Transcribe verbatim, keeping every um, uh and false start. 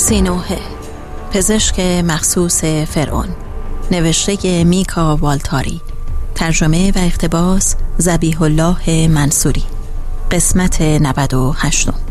سینوحه، پزشک مخصوص فرعون، نوشته میکا والتاری، ترجمه و اقتباس ذبیح الله منصوری. قسمت نود و هشت.